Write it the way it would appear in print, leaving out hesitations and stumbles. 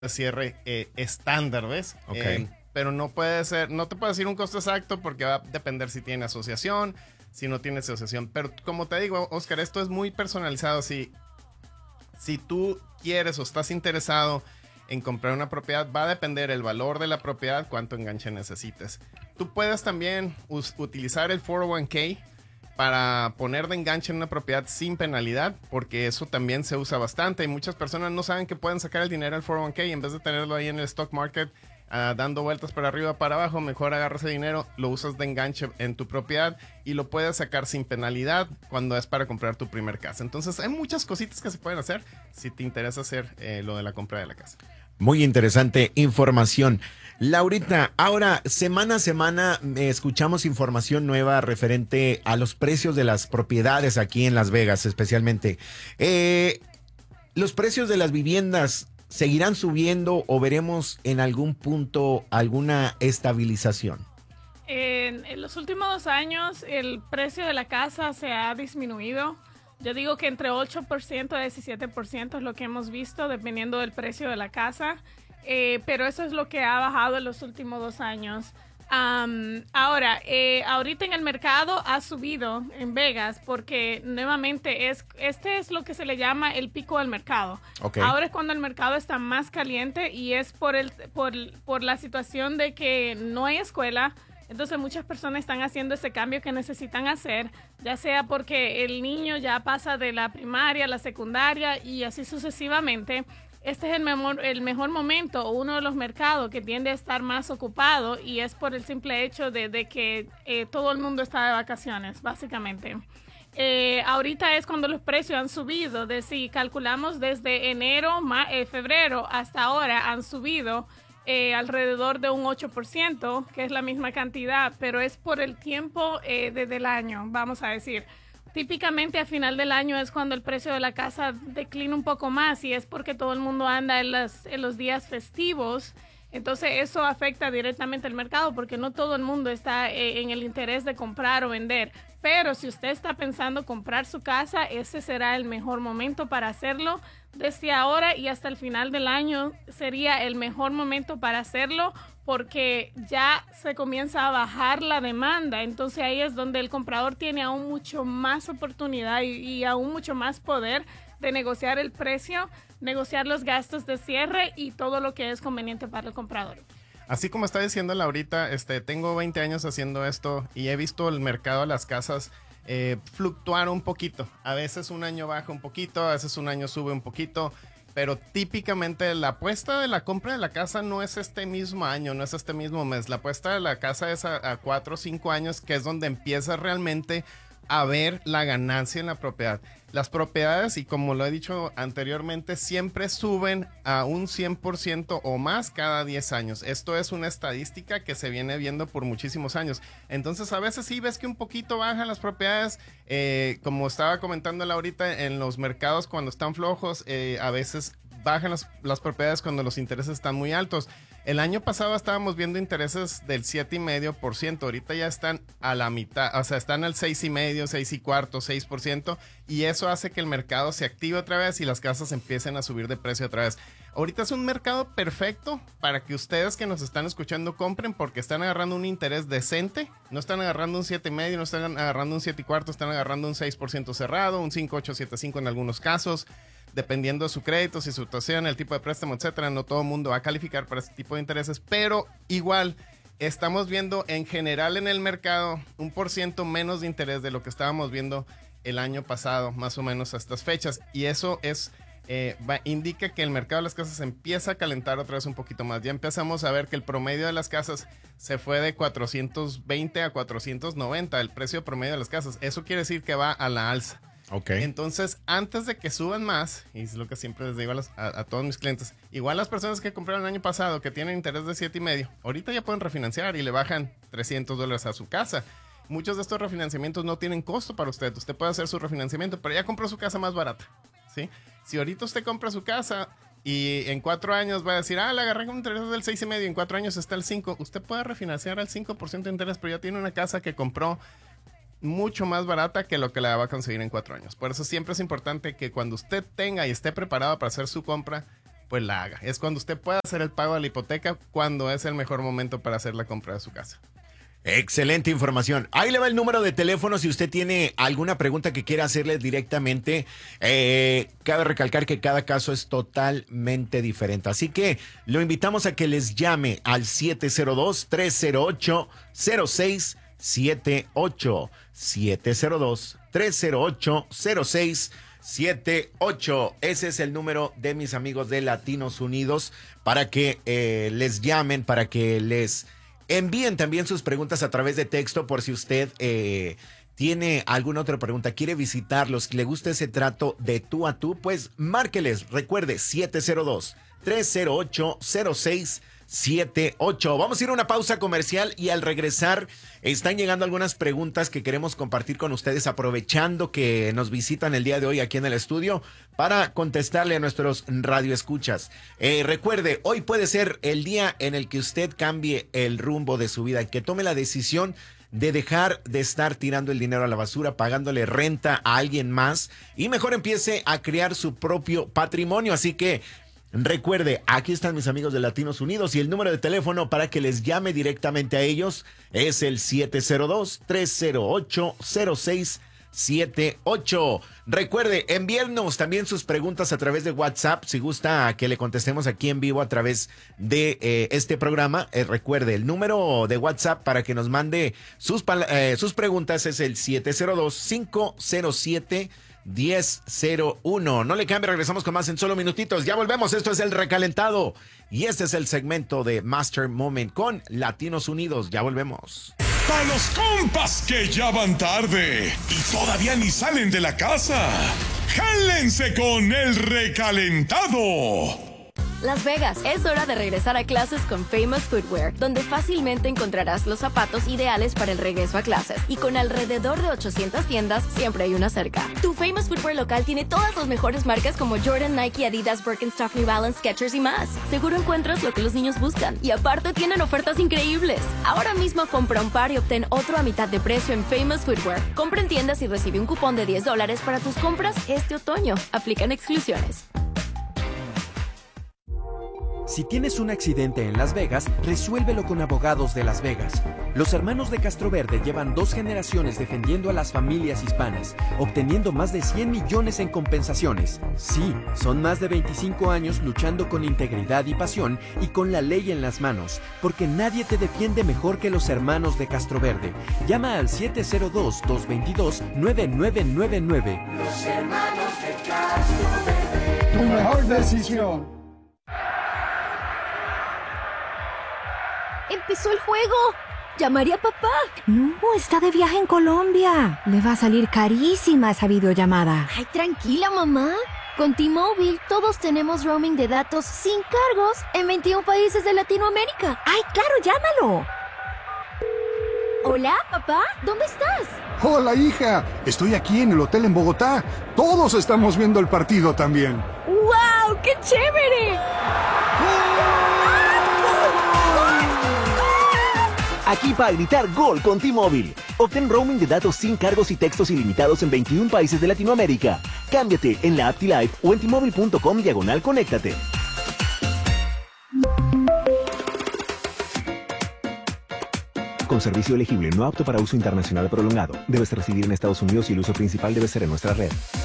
de cierre estándar, ¿ves? Ok. Pero no puede ser, no te puedo decir un costo exacto porque va a depender si tiene asociación, si no tiene asociación. Pero como te digo, Oscar, esto es muy personalizado. Si tú quieres o estás interesado en comprar una propiedad, va a depender el valor de la propiedad, cuánto enganche necesites. Tú puedes también utilizar el 401k para poner de enganche en una propiedad sin penalidad, porque eso también se usa bastante y muchas personas no saben que pueden sacar el dinero del 401k y en vez de tenerlo ahí en el stock market dando vueltas para arriba, para abajo, mejor agarras ese dinero, lo usas de enganche en tu propiedad y lo puedes sacar sin penalidad cuando es para comprar tu primer casa. Entonces hay muchas cositas que se pueden hacer si te interesa hacer lo de la compra de la casa. Muy interesante información. Laurita, ahora semana a semana escuchamos información nueva referente a los precios de las propiedades aquí en Las Vegas, especialmente. ¿Los precios de las viviendas seguirán subiendo o veremos en algún punto alguna estabilización? En los últimos 2 años el precio de la casa se ha disminuido. Yo digo que entre 8% a 17% es lo que hemos visto, dependiendo del precio de la casa. Pero eso es lo que ha bajado en los últimos 2 años. Ahora, ahorita en el mercado ha subido en Vegas porque nuevamente este es lo que se le llama el pico del mercado. Okay. Ahora es cuando el mercado está más caliente y es por la situación de que no hay escuela. Entonces muchas personas están haciendo ese cambio que necesitan hacer, ya sea porque el niño ya pasa de la primaria a la secundaria y así sucesivamente. Este es el mejor momento, o uno de los mercados que tiende a estar más ocupado, y es por el simple hecho de que todo el mundo está de vacaciones, básicamente. Ahorita es cuando los precios han subido, si calculamos desde febrero hasta ahora han subido alrededor de un 8%, que es la misma cantidad, pero es por el tiempo desde el año, vamos a decir. Típicamente a final del año es cuando el precio de la casa declina un poco más y es porque todo el mundo anda en los días festivos. Entonces eso afecta directamente al mercado porque no todo el mundo está en el interés de comprar o vender. Pero si usted está pensando comprar su casa, ese será el mejor momento para hacerlo. Desde ahora y hasta el final del año sería el mejor momento para hacerlo porque ya se comienza a bajar la demanda. Entonces ahí es donde el comprador tiene aún mucho más oportunidad y aún mucho más poder de negociar el precio, negociar los gastos de cierre y todo lo que es conveniente para el comprador. Así como está diciendo Laurita, tengo 20 años haciendo esto y he visto el mercado de las casas fluctuar un poquito. A veces un año baja un poquito, a veces un año sube un poquito, pero típicamente la apuesta de la compra de la casa no es este mismo año, no es este mismo mes. La apuesta de la casa es a 4 o 5 años, que es donde empieza realmente a ver la ganancia en la propiedad. Las propiedades, y como lo he dicho anteriormente, siempre suben a un 100% o más cada 10 años. Esto es una estadística que se viene viendo por muchísimos años. Entonces, a veces sí ves que un poquito bajan las propiedades. Como estaba comentando ahorita, en los mercados cuando están flojos, a veces bajan las propiedades cuando los intereses están muy altos. El año pasado estábamos viendo intereses del 7,5%. Ahorita ya están a la mitad, o sea, están al 6,5%, 6,25%, 6%. Y eso hace que el mercado se active otra vez y las casas empiecen a subir de precio otra vez. Ahorita es un mercado perfecto para que ustedes que nos están escuchando compren porque están agarrando un interés decente. No están agarrando un 7,5%, no están agarrando un 7,25%, están agarrando un 6% cerrado, un 5,8, 7,5 en algunos casos. Dependiendo de su crédito, si su situación, el tipo de préstamo, etcétera, no todo el mundo va a calificar para este tipo de intereses, pero igual estamos viendo en general en el mercado un % menos de interés de lo que estábamos viendo el año pasado, más o menos a estas fechas, y eso es indica que el mercado de las casas empieza a calentar otra vez un poquito más. Ya empezamos a ver que el promedio de las casas se fue de 420 a 490, el precio promedio de las casas. Eso quiere decir que va a la alza. Okay. Entonces, antes de que suban más, y es lo que siempre les digo a todos mis clientes, igual las personas que compraron el año pasado, que tienen interés de 7,5, ahorita ya pueden refinanciar y le bajan $300 a su casa. Muchos de estos refinanciamientos no tienen costo para usted. Usted puede hacer su refinanciamiento, pero ya compró su casa más barata, ¿sí? Si ahorita usted compra su casa y en 4 años va a decir, le agarré con un interés del 6,5 y en 4 años está el 5, usted puede refinanciar al 5% de interés, pero ya tiene una casa que compró mucho más barata que lo que la va a conseguir en 4 años. Por eso siempre es importante que cuando usted tenga y esté preparado para hacer su compra, pues la haga. Es cuando usted pueda hacer el pago de la hipoteca, cuando es el mejor momento para hacer la compra de su casa. Excelente información. Ahí le va el número de teléfono si usted tiene alguna pregunta que quiera hacerle directamente. Cabe recalcar que cada caso es totalmente diferente. Así que lo invitamos a que les llame al 702-308-0678. 702-308-0678. Ese es el número de mis amigos de Latinos Unidos para que les llamen, para que les envíen también sus preguntas a través de texto por si usted tiene alguna otra pregunta, quiere visitarlos, le gusta ese trato de tú a tú, pues márqueles. Recuerde, 702-308-0678. Vamos a ir a una pausa comercial y al regresar están llegando algunas preguntas que queremos compartir con ustedes, aprovechando que nos visitan el día de hoy aquí en el estudio para contestarle a nuestros radioescuchas. Recuerde, hoy puede ser el día en el que usted cambie el rumbo de su vida, que tome la decisión de dejar de estar tirando el dinero a la basura, pagándole renta a alguien más y mejor empiece a crear su propio patrimonio. Así que recuerde, aquí están mis amigos de Latinos Unidos y el número de teléfono para que les llame directamente a ellos es el 702-308-0678. Recuerde, envíennos también sus preguntas a través de WhatsApp si gusta que le contestemos aquí en vivo a través de este programa. Recuerde, el número de WhatsApp para que nos mande sus preguntas es el 702-507-1001. No le cambie, regresamos con más en solo minutitos. Ya volvemos, esto es El Recalentado y este es el segmento de Master Moment con Latinos Unidos. Ya volvemos. Para los compas que ya van tarde y todavía ni salen de la casa, jálense con El Recalentado. Las Vegas, es hora de regresar a clases con Famous Footwear, donde fácilmente encontrarás los zapatos ideales para el regreso a clases. Y con alrededor de 800 tiendas, siempre hay una cerca. Tu Famous Footwear local tiene todas las mejores marcas como Jordan, Nike, Adidas, Birkenstock, New Balance, Skechers y más. Seguro encuentras lo que los niños buscan. Y aparte tienen ofertas increíbles. Ahora mismo compra un par y obtén otro a mitad de precio en Famous Footwear. Compra en tiendas y recibe un cupón de $10 para tus compras este otoño. Aplican exclusiones. Si tienes un accidente en Las Vegas, resuélvelo con Abogados de Las Vegas. Los hermanos de Castroverde llevan 2 generaciones defendiendo a las familias hispanas, obteniendo más de 100 millones en compensaciones. Sí, son más de 25 años luchando con integridad y pasión y con la ley en las manos, porque nadie te defiende mejor que los hermanos de Castroverde. Llama al 702-222-9999. Los hermanos de Castroverde. Tu mejor decisión. ¡Empezó el juego! ¡Llamaré a papá! No, está de viaje en Colombia. Le va a salir carísima esa videollamada. Ay, tranquila, mamá. Con T-Mobile, todos tenemos roaming de datos sin cargos en 21 países de Latinoamérica. ¡Ay, claro, llámalo! Hola, papá. ¿Dónde estás? Hola, hija. Estoy aquí en el hotel en Bogotá. Todos estamos viendo el partido también. ¡Wow! ¡Qué chévere! Aquí para gritar gol con T-Mobile. Obtén roaming de datos sin cargos y textos ilimitados en 21 países de Latinoamérica. Cámbiate en la app T-Life o en T-Mobile.com/conéctate. Con servicio elegible, no apto para uso internacional prolongado. Debes residir en Estados Unidos y el uso principal debe ser en nuestra red.